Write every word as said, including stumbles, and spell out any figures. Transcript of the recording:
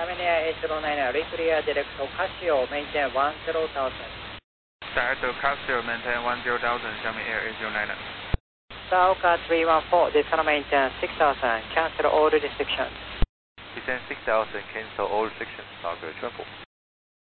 Terminator eight zero nine, reclear direct to Casio, maintain one zero thousand. Direct to Casio, maintain one zero thousand, Xiaomi Air eight zero nine. Sauka three one four, descend maintain six thousand, cancel all restrictions. Descend six thousand, cancel all restrictions, 好，各位川普。